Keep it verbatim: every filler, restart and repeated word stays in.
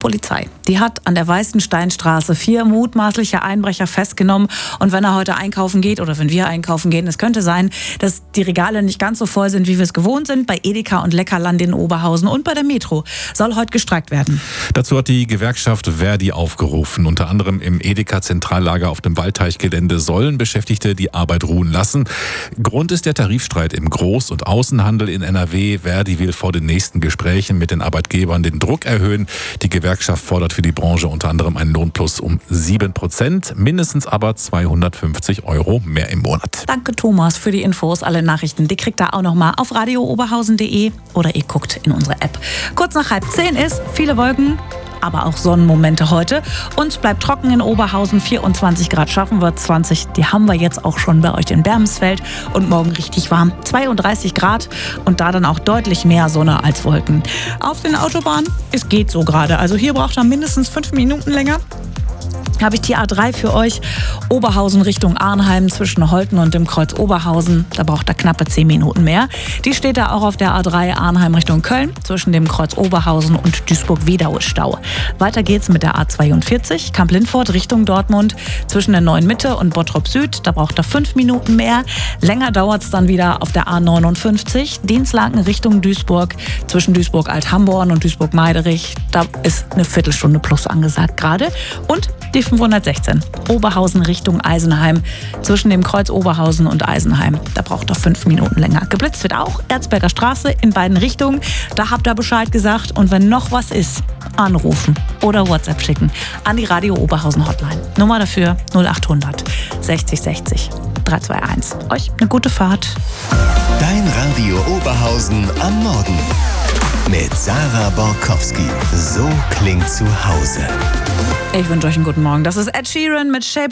Polizei, die hat an der Weißensteinstraße vier mutmaßliche Einbrecher festgenommen. Und wenn er heute einkaufen geht oder wenn wir einkaufen gehen, es könnte sein, dass die Regale nicht ganz so voll sind, wie wir es gewohnt sind. Bei Edeka und Leckerland in Oberhausen und bei der Metro soll heute gestreikt werden. Dazu hat die Gewerkschaft Verdi aufgerufen. Unter anderem im Edeka-Zentrallager auf dem Waldteichgelände sollen Beschäftigte die Arbeit ruhen lassen. Grund ist der Tarifstreit im Groß- und Außenhandel in N R W. Verdi will vor den nächsten Gesprächen mit den Arbeitgebern den Druck erhöhen. Die Gewerkschaft fordert für die Branche unter anderem einen Lohnplus um sieben Prozent, mindestens aber zweihundertfünfzig Euro mehr im Monat. Danke Thomas für die Infos. Alle Nachrichten, die kriegt ihr auch noch mal auf radio oberhausen punkt de oder ihr guckt in unsere App. Kurz nach halb zehn ist, viele Wolken, aber auch Sonnenmomente heute. Und bleibt trocken in Oberhausen, vierundzwanzig Grad schaffen wir, zwanzig, die haben wir jetzt auch schon bei euch in Bermensfeld. Und morgen richtig warm, zweiunddreißig Grad und da dann auch deutlich mehr Sonne als Wolken. Auf den Autobahnen, es geht so gerade. Also hier braucht er mindestens fünf Minuten länger. Habe ich die A drei für euch. Oberhausen Richtung Arnheim zwischen Holten und dem Kreuz Oberhausen. Da braucht er knappe zehn Minuten mehr. Die steht da auch auf der A drei Arnheim Richtung Köln zwischen dem Kreuz Oberhausen und Duisburg-Wedau Stau. Weiter geht's mit der A zweiundvierzig Kamp-Lindfort Richtung Dortmund zwischen der Neuen Mitte und Bottrop Süd. Da braucht er fünf Minuten mehr. Länger dauert's dann wieder auf der A neunundfünfzig Dinslaken Richtung Duisburg zwischen Duisburg-Althamborn und Duisburg-Meiderich. Da ist eine Viertelstunde plus angesagt gerade. Und die fünfhundertsechzehn Oberhausen Richtung Eisenheim zwischen dem Kreuz Oberhausen und Eisenheim. Da braucht er fünf Minuten länger. Geblitzt wird auch Erzberger Straße in beiden Richtungen. Da habt ihr Bescheid gesagt. Und wenn noch was ist, anrufen oder WhatsApp schicken an die Radio Oberhausen Hotline. Nummer dafür null achthundert sechzig sechzig dreihunderteinundzwanzig. Euch eine gute Fahrt. Dein Radio Oberhausen am Morgen. Mit Sarah Borkowski. So klingt zu Hause. Ich wünsche euch einen guten Morgen. Das ist Ed Sheeran mit Shape